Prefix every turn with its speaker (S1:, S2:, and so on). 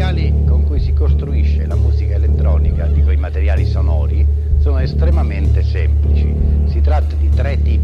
S1: materiali con cui si costruisce la musica elettronica, dico i materiali sonori, sono estremamente semplici. Si tratta di tre tipi